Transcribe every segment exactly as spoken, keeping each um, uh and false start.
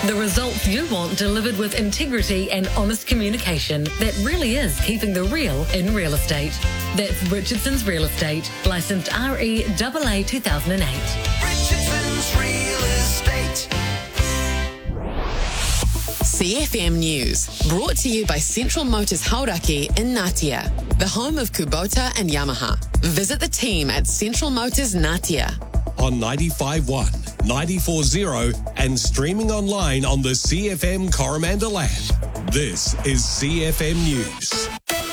The results you want delivered with integrity and honest communication that really is keeping the real in real estate. That's Richardson's Real Estate, licensed R E A A two thousand eight. Richardson's Real Estate. C F M News, brought to you by Central Motors Hauraki in Ngatea, the home of Kubota and Yamaha. Visit the team at Central Motors Ngatea. On ninety-five point one, ninety-four point zero and streaming online on the C F M Coromandel app. This is C F M News.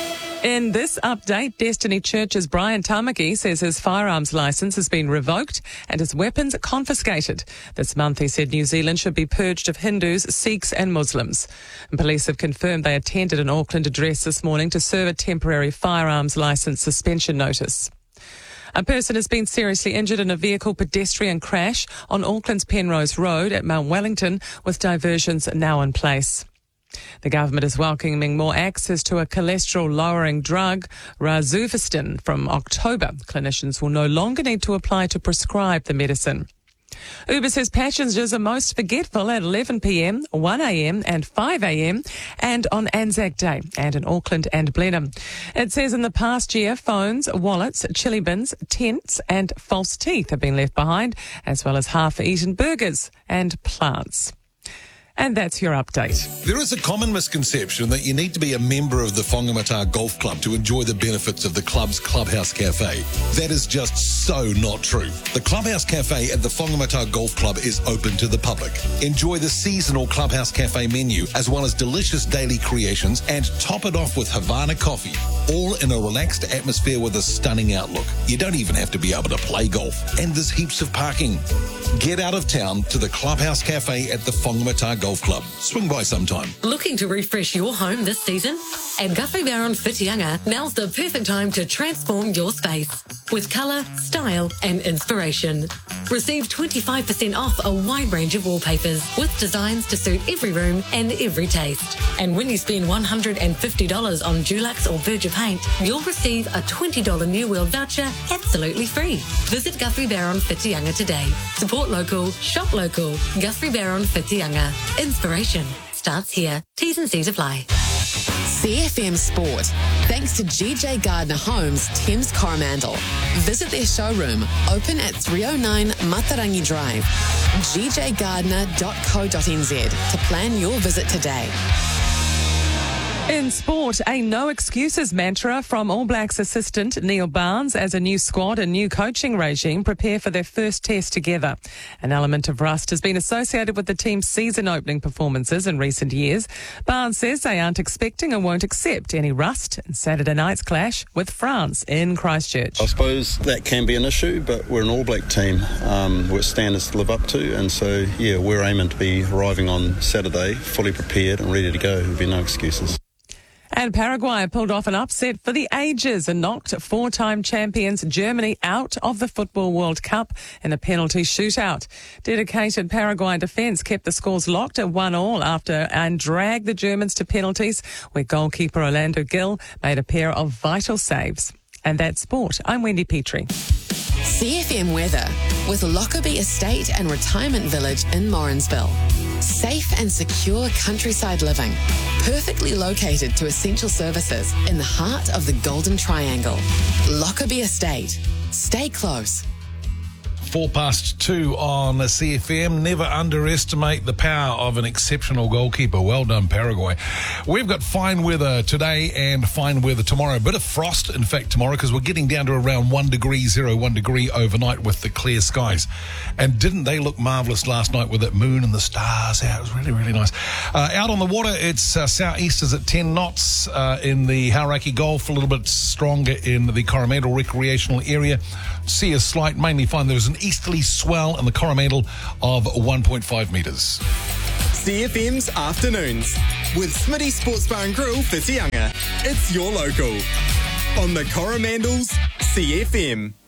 In this update, Destiny Church's Brian Tamaki says his firearms licence has been revoked and his weapons confiscated. This month, he said New Zealand should be purged of Hindus, Sikhs and Muslims. And police have confirmed they attended an Auckland address this morning to serve a temporary firearms licence suspension notice. A person has been seriously injured in a vehicle pedestrian crash on Auckland's Penrose Road at Mount Wellington, with diversions now in place. The government is welcoming more access to a cholesterol-lowering drug, Rosuvastatin, from October. Clinicians will no longer need to apply to prescribe the medicine. Uber says passengers are most forgetful at eleven p m, one a m and five a m and on Anzac Day, and in Auckland and Blenheim. It says in the past year, phones, wallets, chili bins, tents and false teeth have been left behind, as well as half-eaten burgers and plants. And that's your update. There is a common misconception that you need to be a member of the Whangamata Golf Club to enjoy the benefits of the club's Clubhouse Cafe. That is just so not true. The Clubhouse Cafe at the Whangamata Golf Club is open to the public. Enjoy the seasonal Clubhouse Cafe menu, as well as delicious daily creations, and top it off with Havana coffee, all in a relaxed atmosphere with a stunning outlook. You don't even have to be able to play golf, and there's heaps of parking. Get out of town to the Clubhouse Cafe at the Whangamata Golf Club. Swing by sometime. Looking to refresh your home this season? At Guthrie Barron Whitianga, now's the perfect time to transform your space with colour, style and inspiration. Receive twenty-five percent off a wide range of wallpapers with designs to suit every room and every taste. And when you spend one hundred fifty dollars on Dulux or Berger paint, you'll receive a twenty dollars New World voucher absolutely free. Visit Guthrie Barron Whitianga today. Support local, shop local. Guthrie Barron Whitianga. Inspiration starts here. T's and C's apply. C F M Sport, thanks to G J Gardner Homes, Thames Coromandel. Visit their showroom, open at three oh nine Matarangi Drive, g j gardner dot co dot n z to plan your visit today. In sport, a no excuses mantra from All Blacks assistant Neil Barnes as a new squad and new coaching regime prepare for their first test together. An element of rust has been associated with the team's season opening performances in recent years. Barnes says they aren't expecting and won't accept any rust in Saturday night's clash with France in Christchurch. I suppose that can be an issue, but we're an All Black team um, with standards to live up to, and so yeah, we're aiming to be arriving on Saturday fully prepared and ready to go. There'll be no excuses. And Paraguay pulled off an upset for the ages and knocked four-time champions Germany out of the Football World Cup in a penalty shootout. Dedicated Paraguay defence kept the scores locked at one all after and dragged the Germans to penalties, where goalkeeper Orlando Gil made a pair of vital saves. And that's sport. I'm Wendy Petrie. C F M weather with Lockerbie Estate and Retirement Village in Morrinsville. Safe and secure countryside living, perfectly located to essential services in the heart of the Golden Triangle. Lockerbie Estate. Stay close. Four past two on C F M. Never underestimate the power of an exceptional goalkeeper. Well done, Paraguay. We've got fine weather today and fine weather tomorrow. A bit of frost, in fact, tomorrow, because we're getting down to around one degree, zero, one degree overnight with the clear skies. And didn't they look marvellous last night with that moon and the stars out? It was really, really nice. Uh, out on the water, it's uh, southeasters at ten knots uh, in the Hauraki Gulf, a little bit stronger in the Coromandel recreational area. Sea is slight, mainly fine. There's an easterly swell in the Coromandel of one point five metres. C F M's Afternoons with Smitty Sports Bar and Grill Whitianga. It's your local on the Coromandel's C F M.